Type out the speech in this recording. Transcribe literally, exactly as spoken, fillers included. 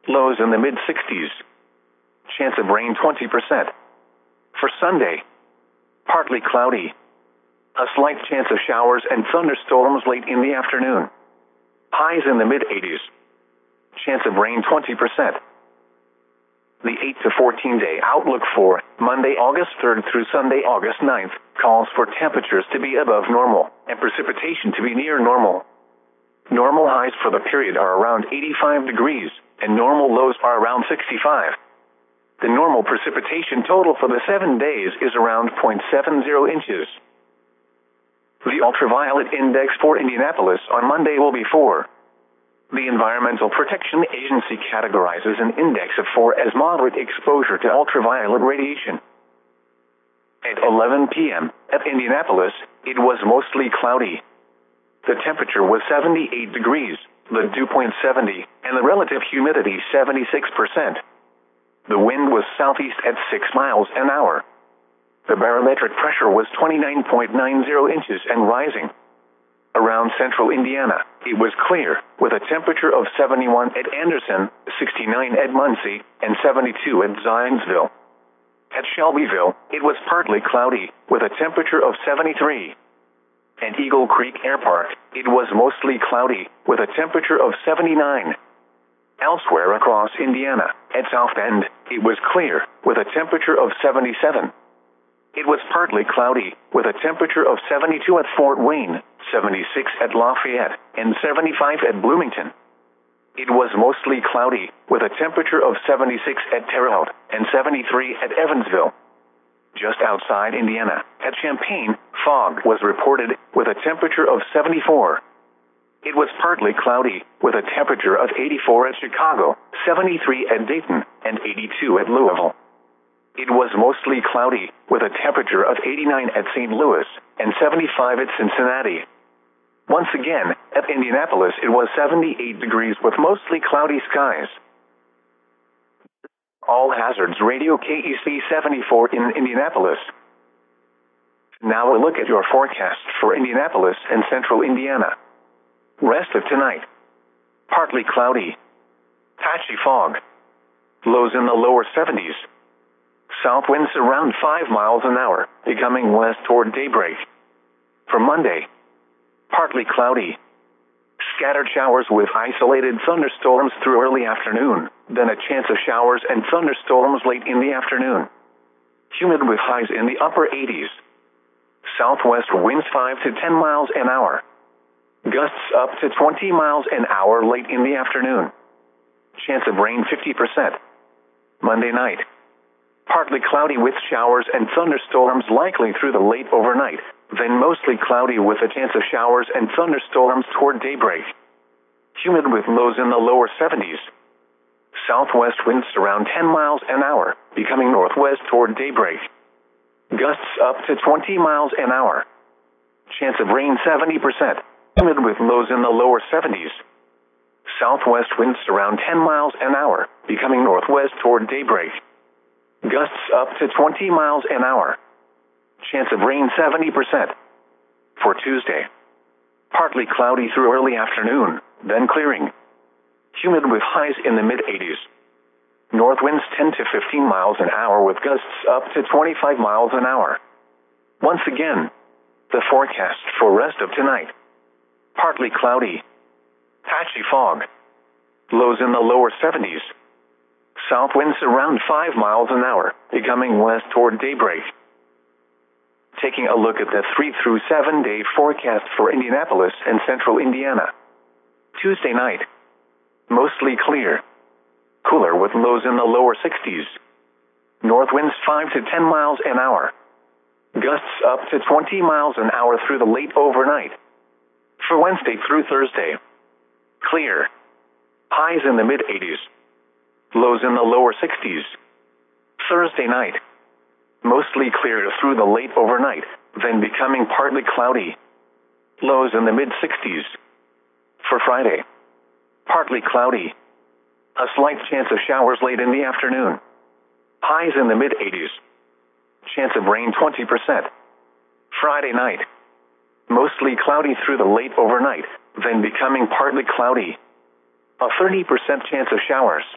Lows in the mid sixties. Chance of rain twenty percent. For Sunday, partly cloudy. A slight chance of showers and thunderstorms late in the afternoon. Highs in the mid eighties. Chance of rain twenty percent. The eight to fourteen day outlook for Monday, August third through Sunday, August ninth, calls for temperatures to be above normal and precipitation to be near normal. Normal highs for the period are around eighty-five degrees, and normal lows are around sixty-five. The normal precipitation total for the seven days is around zero point seven zero inches. The ultraviolet index for Indianapolis on Monday will be four. The Environmental Protection Agency categorizes an index of four as moderate exposure to ultraviolet radiation. At eleven p m at Indianapolis, it was mostly cloudy. The temperature was seventy-eight degrees, the dew point seventy, and the relative humidity seventy-six percent. The wind was southeast at six miles an hour. The barometric pressure was twenty-nine point nine zero inches and rising. Around central Indiana, it was clear, with a temperature of seventy-one at Anderson, sixty-nine at Muncie, and seventy-two at Zionsville. At Shelbyville, it was partly cloudy, with a temperature of seventy-three. At Eagle Creek Air Park, it was mostly cloudy, with a temperature of seventy-nine. Elsewhere across Indiana, at South Bend, it was clear, with a temperature of seventy-seven. It was partly cloudy, with a temperature of seventy-two at Fort Wayne, seventy-six at Lafayette, and seventy-five at Bloomington. It was mostly cloudy, with a temperature of seventy-six at Terre Haute, and seventy-three at Evansville. Just outside Indiana, at Champaign, fog was reported, with a temperature of seventy-four. It was partly cloudy, with a temperature of eighty-four at Chicago, seventy-three at Dayton, and eighty-two at Louisville. It was mostly cloudy, with a temperature of eighty-nine at Saint Louis, and seventy-five at Cincinnati. Once again, at Indianapolis it was seventy-eight degrees with mostly cloudy skies. All Hazards Radio K E C seventy-four in Indianapolis. Now a look at your forecast for Indianapolis and central Indiana. Rest of tonight. Partly cloudy. Patchy fog. Lows in the lower seventies. South winds around five miles an hour, becoming west toward daybreak. For Monday, partly cloudy. Scattered showers with isolated thunderstorms through early afternoon, then a chance of showers and thunderstorms late in the afternoon. Humid with highs in the upper eighties. Southwest winds five to ten miles an hour. Gusts up to twenty miles an hour late in the afternoon. Chance of rain fifty percent. Monday night. Partly cloudy with showers and thunderstorms likely through the late overnight, then mostly cloudy with a chance of showers and thunderstorms toward daybreak. Humid with lows in the lower seventies. Southwest winds around ten miles an hour, becoming northwest toward daybreak. Gusts up to twenty miles an hour. Chance of rain seventy percent. Humid with lows in the lower seventies. Southwest winds around ten miles an hour, becoming northwest toward daybreak. Gusts up to twenty miles an hour. Chance of rain seventy percent. For Tuesday, partly cloudy through early afternoon, then clearing. Humid with highs in the mid eighties. North winds ten to fifteen miles an hour with gusts up to twenty-five miles an hour. Once again, the forecast for rest of tonight. Partly cloudy. Patchy fog. Lows in the lower seventies. South winds around five miles an hour, becoming west toward daybreak. Taking a look at the three through seven day forecast for Indianapolis and central Indiana. Tuesday night. Mostly clear. Cooler with lows in the lower sixties. North winds five to ten miles an hour. Gusts up to twenty miles an hour through the late overnight. For Wednesday through Thursday. Clear. Highs in the mid eighties. Lows in the lower sixties. Thursday night. Mostly clear through the late overnight, then becoming partly cloudy. Lows in the mid sixties. For Friday. Partly cloudy. A slight chance of showers late in the afternoon. Highs in the mid eighties. Chance of rain twenty percent. Friday night. Mostly cloudy through the late overnight, then becoming partly cloudy. A thirty percent chance of showers.